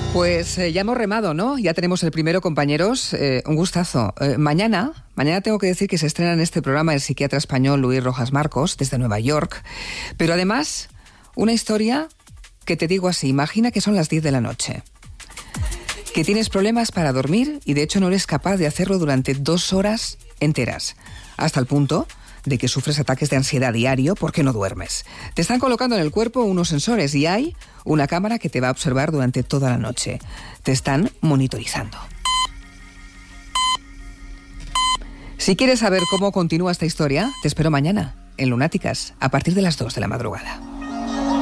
Pues ya hemos remado, ¿no? Ya tenemos el primero, compañeros. Un gustazo. Mañana tengo que decir que se estrena en este programa el psiquiatra español Luis Rojas Marcos, desde Nueva York. Pero además, una historia que te digo así, imagina que son las 10 de la noche. Que tienes problemas para dormir y de hecho no eres capaz de hacerlo durante 2 horas enteras. Hasta el punto de que sufres ataques de ansiedad diario porque no duermes. Te están colocando en el cuerpo unos sensores y hay una cámara que te va a observar durante toda la noche. Te están monitorizando. Si quieres saber cómo continúa esta historia, te espero mañana en Lunáticas a partir de las 2 de la madrugada.